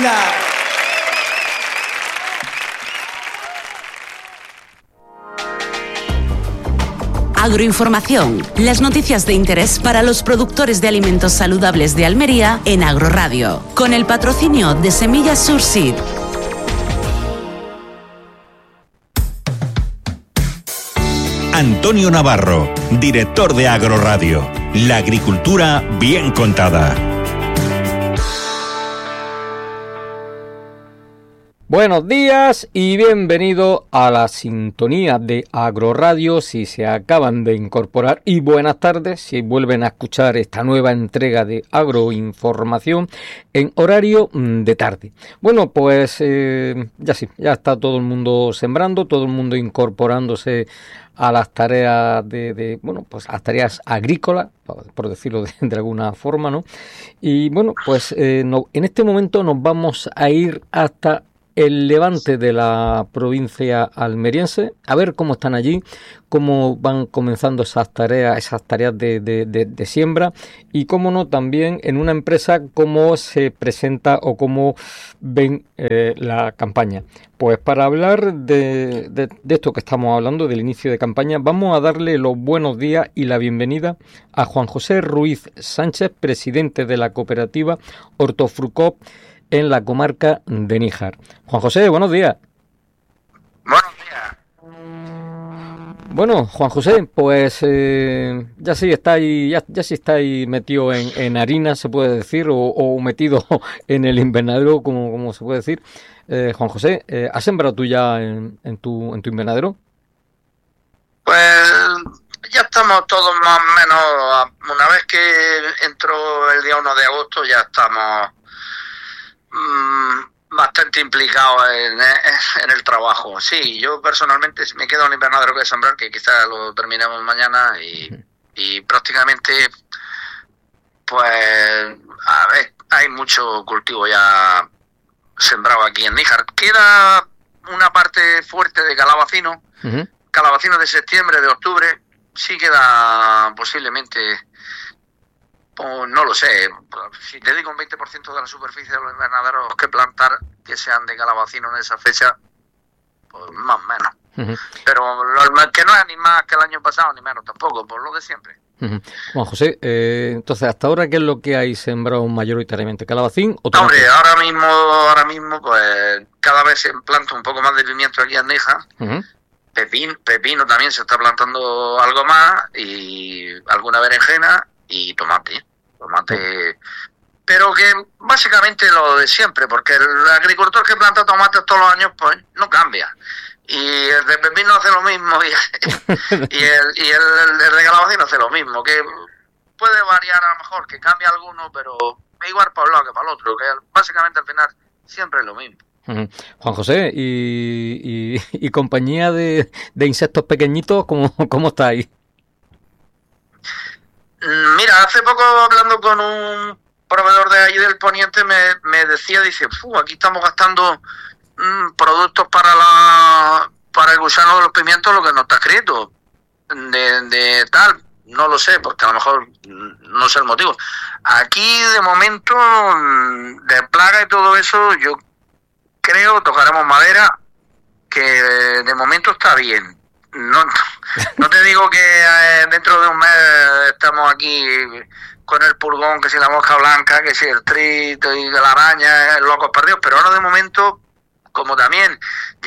Almería. Agroinformación, las noticias de interés para los productores de alimentos saludables de Almería en Agroradio, con el patrocinio de Semillas Surseed. Antonio Navarro, director de Agroradio. La agricultura bien contada. Buenos días y bienvenido a la sintonía de Agroradio si se acaban de incorporar, y buenas tardes si vuelven a escuchar esta nueva entrega de Agroinformación en horario de tarde. Bueno, pues ya está todo el mundo sembrando, todo el mundo incorporándose a las tareas pues a las tareas agrícolas, por decirlo de alguna forma, ¿no? Y bueno, pues en este momento nos vamos a ir hasta el levante de la provincia almeriense, a ver cómo están allí, cómo van comenzando esas tareas de siembra, y cómo no también en una empresa cómo se presenta o cómo ven la campaña. Pues para hablar de esto que estamos hablando, del inicio de campaña, vamos a darle los buenos días y la bienvenida a Juan José Ruiz Sánchez, presidente de la cooperativa Hortofrucop en la comarca de Níjar. Juan José, buenos días. Buenos días. Bueno, Juan José, pues ya sí estáis metido en harina, se puede decir, o metido en el invernadero, como se puede decir. Juan José, ¿has sembrado tú ya en tu invernadero? Pues ya estamos todos más o menos, una vez que entró el día 1 de agosto, ya estamos bastante implicado en el trabajo. Sí, yo personalmente me quedo en invernadero que sembrar, que quizás lo terminemos mañana, y prácticamente pues a ver, hay mucho cultivo ya sembrado aquí en Níjar. Queda una parte fuerte de calabacino, calabacino de septiembre, de octubre, sí queda posiblemente. Pues no lo sé, si te digo un 20% de la superficie de los invernaderos que plantar que sean de calabacino en esa fecha, pues más o menos. Pero que no es ni más que el año pasado, ni menos tampoco, por lo de siempre. Juan José, entonces, ¿hasta ahora qué es lo que hay sembrado mayoritariamente? ¿Calabacín o tomate? Hombre, ahora mismo, pues cada vez se planta un poco más de pimiento aquí en Níjar. Pepino también se está plantando algo más, y alguna berenjena y tomate, pero que básicamente lo de siempre, porque el agricultor que planta tomates todos los años pues no cambia, y el de pepino hace lo mismo, y el de calabacín hace lo mismo, que puede variar a lo mejor, que cambia alguno, pero igual para un lado que para el otro, que básicamente al final siempre es lo mismo. Juan José, y compañía de insectos pequeñitos, ¿cómo está ahí? Mira, hace poco hablando con un proveedor de allí del Poniente me decía, dice, aquí estamos gastando productos para el gusano de los pimientos, lo que no está escrito de tal, no lo sé, porque a lo mejor no sé el motivo. Aquí de momento de plaga y todo eso, yo creo, tocaremos madera, que de momento está bien. No te digo que dentro de un mes estamos aquí con el pulgón, que si la mosca blanca, que si el trito y la araña, locos perdidos, pero ahora de momento, como también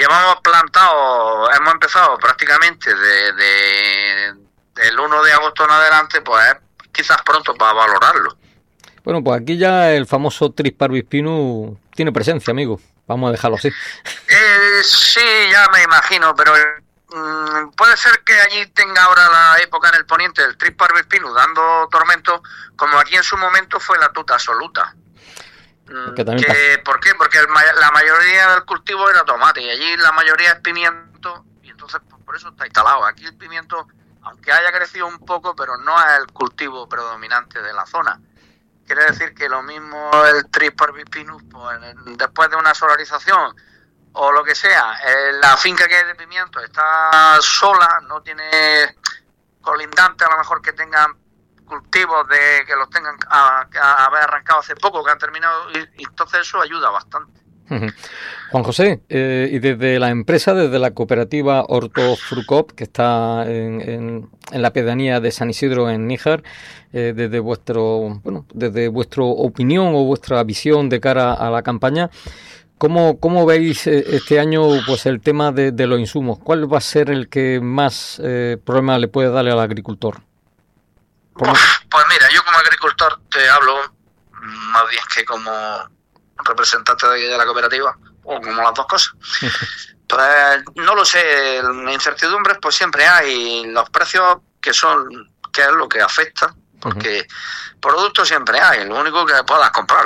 hemos empezado prácticamente del 1 de agosto en adelante, pues quizás pronto para valorarlo. Bueno, pues aquí ya el famoso Tris parvispinus tiene presencia, amigo. Vamos a dejarlo así. Sí, ya me imagino, pero puede ser que allí tenga ahora la época en el Poniente del Tris parvispinus dando tormento, como aquí en su momento fue la tuta absoluta. ¿Por qué? Porque la mayoría del cultivo era tomate, y allí la mayoría es pimiento, y entonces por eso está instalado. Aquí el pimiento, aunque haya crecido un poco, pero no es el cultivo predominante de la zona. Quiere decir que lo mismo el Tris parvispinus, pues después de una solarización o lo que sea, la finca que hay de pimiento está sola, no tiene colindante a lo mejor que tengan cultivos de que los tengan a haber arrancado hace poco, que han terminado, y entonces eso ayuda bastante. Juan José, y desde la empresa, desde la cooperativa Hortofrucop, que está en la pedanía de San Isidro, en Níjar, desde vuestra opinión o vuestra visión de cara a la campaña, ¿cómo veis este año pues el tema de los insumos? ¿Cuál va a ser el que más problema le puede darle al agricultor? Pues mira, yo como agricultor te hablo más bien que como representante de la cooperativa, o como las dos cosas. Pues no lo sé, incertidumbres pues siempre hay, los precios que es lo que afecta, porque productos siempre hay, lo único que puedas comprarlo.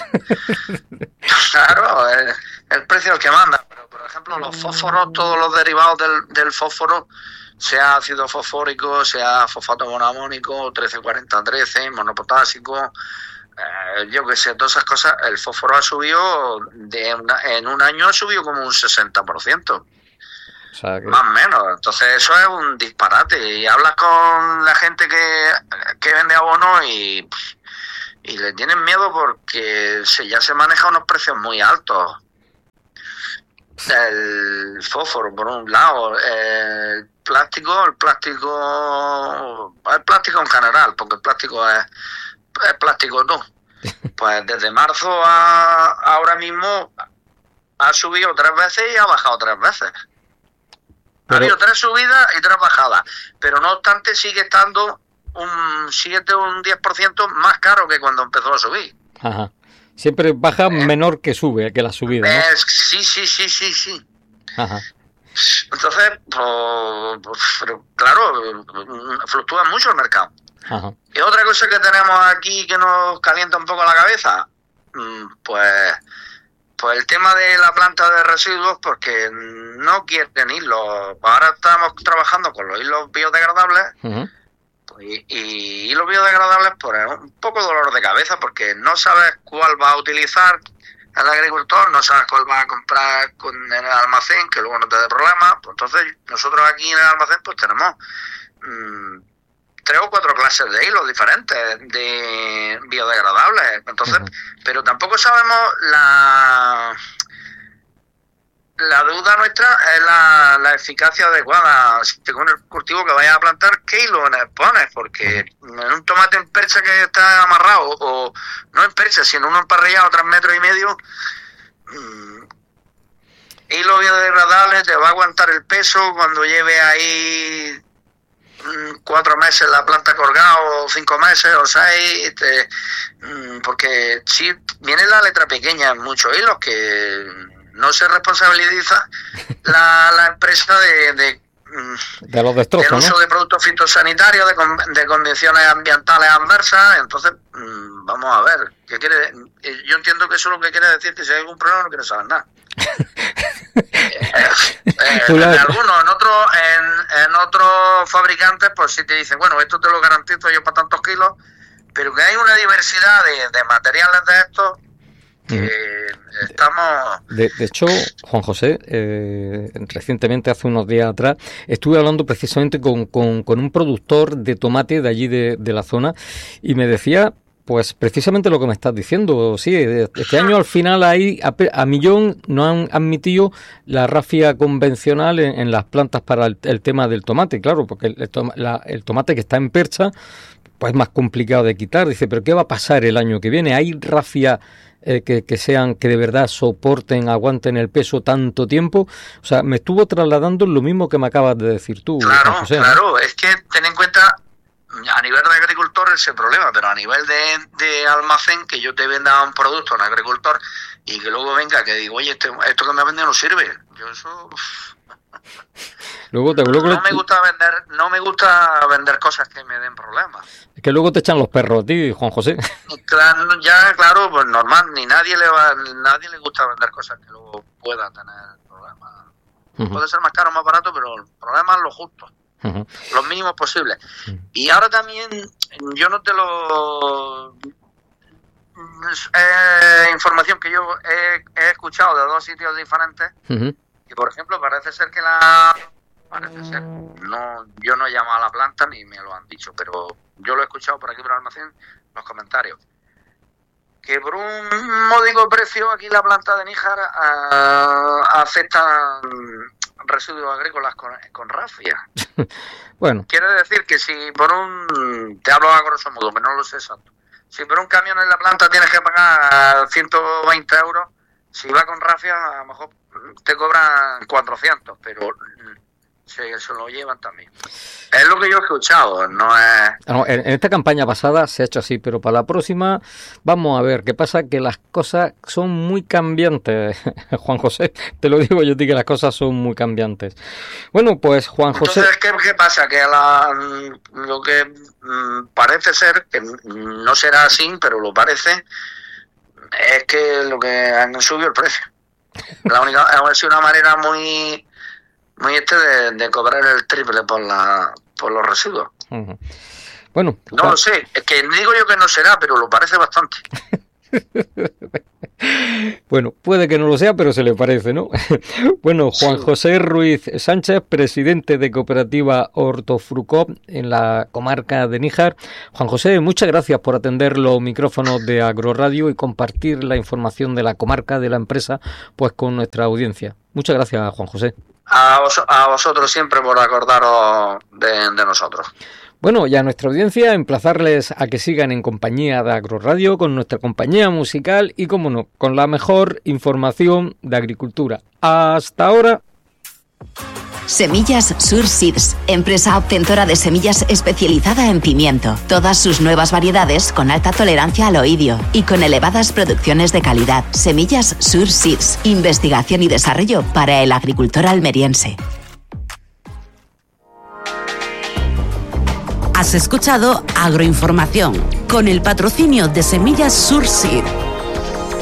Claro, el precio es el que manda, pero por ejemplo los fósforos, todos los derivados del fósforo, sea ácido fosfórico, sea fosfato monoamónico, 1340-13, monopotásico, yo que sé, todas esas cosas, el fósforo ha subido, en un año ha subido como un 60%. O sea que... Más o menos, entonces eso es un disparate. Y hablas con la gente que vende abono y le tienen miedo porque ya se maneja unos precios muy altos. El fósforo, por un lado, el plástico en general, porque el plástico es plástico no. Pues desde marzo a ahora mismo ha subido 3 veces y ha bajado 3 veces. Ha habido 3 subidas y 3 bajadas, pero no obstante sigue estando un 7 o un 10% más caro que cuando empezó a subir. Ajá. Siempre baja menor que sube, que la subida, ¿no? Sí. Ajá. Entonces, pero claro, fluctúa mucho el mercado. Ajá. Y otra cosa que tenemos aquí que nos calienta un poco la cabeza, pues el tema de la planta de residuos, porque no quieren hilos. Ahora estamos trabajando con los hilos biodegradables. Uh-huh. Y hilos biodegradables, pues es un poco dolor de cabeza, porque no sabes cuál va a utilizar el agricultor, no sabes cuál va a comprar en el almacén, que luego no te dé problemas. Pues entonces nosotros aquí en el almacén pues tenemos 3 o 4 clases de hilos diferentes de biodegradables. Entonces, pero tampoco sabemos la duda nuestra es la eficacia adecuada según el cultivo que vayas a plantar, qué hilo pones, porque en un tomate en percha que está amarrado, o no en percha, sino uno emparrillado a 3,5 metros, hilo biodegradable te va a aguantar el peso cuando lleve ahí 4 meses la planta colgada, o 5 meses o 6, porque si viene la letra pequeña en muchos hilos, que no se responsabiliza la empresa de los destrozos, del uso, ¿no?, de productos fitosanitarios, de condiciones ambientales adversas. Entonces, vamos a ver, ¿qué quiere? Yo entiendo que eso lo que quiere decir que si hay algún problema no quiere saber nada. En algunos, en otros fabricantes, pues sí te dicen, bueno, esto te lo garantizo yo para tantos kilos, pero que hay una diversidad de materiales de estos que estamos... De hecho, Juan José, recientemente, hace unos días atrás, estuve hablando precisamente con un productor de tomate de allí de la zona, y me decía pues precisamente lo que me estás diciendo. Sí, este año al final ahí a millón no han admitido la rafia convencional en las plantas para el tema del tomate, claro, porque el tomate que está en percha pues es más complicado de quitar. Dice, pero ¿qué va a pasar el año que viene? ¿Hay rafia que de verdad soporten, aguanten el peso tanto tiempo? O sea, me estuvo trasladando lo mismo que me acabas de decir tú. Claro, José, claro, ¿no? Es que ten en cuenta, a nivel de agricultor ese problema, pero a nivel de almacén, que yo te venda un producto a un agricultor y que luego venga que digo, oye, esto que me vende no sirve. Yo eso... No me gusta vender cosas que me den problemas. Es que luego te echan los perros a ti, Juan José. Claro, pues normal, nadie le gusta vender cosas que luego pueda tener problemas. Uh-huh. Puede ser más caro o más barato, pero el problema es lo justo. Uh-huh. Los mínimos posibles. Uh-huh. Y ahora también, yo no te lo... información que yo he escuchado de 2 sitios diferentes. Uh-huh. Y por ejemplo, parece ser que la parece ser. No, yo no he llamado a la planta ni me lo han dicho, pero yo lo he escuchado por aquí por el almacén, los comentarios. Que por un módico precio aquí la planta de Níjar acepta residuos agrícolas con rafia. Bueno. Quiere decir que si por te hablo a grosso modo, que no lo sé exacto, si por un camión en la planta tienes que pagar 120 euros, si va con rafia a lo mejor te cobran 400, pero se lo llevan también. Es lo que yo he escuchado, no es... No, en esta campaña pasada se ha hecho así, pero para la próxima vamos a ver qué pasa, que las cosas son muy cambiantes, Juan José, te lo digo yo a ti, que las cosas son muy cambiantes. Bueno, pues Juan José... Entonces, ¿qué pasa? Que lo que parece ser, que no será así, pero lo parece, es que lo que han subido el precio. Ha sido una manera muy de cobrar el triple por los residuos. Uh-huh. Bueno, no lo sé, es que digo yo que no será, pero lo parece bastante. Bueno, puede que no lo sea, pero se le parece, ¿no? Bueno, Juan José Ruiz Sánchez, presidente de Cooperativa Hortofrucop en la comarca de Níjar. Juan José, muchas gracias por atender los micrófonos de Agroradio y compartir la información de la comarca, de la empresa, pues con nuestra audiencia. Muchas gracias, Juan José. A vosotros siempre por acordaros de nosotros. Bueno, y a nuestra audiencia emplazarles a que sigan en compañía de Agroradio con nuestra compañía musical y, como no, con la mejor información de agricultura. Hasta ahora. Semillas Sur Seeds, empresa obtentora de semillas especializada en pimiento. Todas sus nuevas variedades con alta tolerancia al oidio y con elevadas producciones de calidad. Semillas Sur Seeds, investigación y desarrollo para el agricultor almeriense. Has escuchado Agroinformación con el patrocinio de Semillas Sur Seed.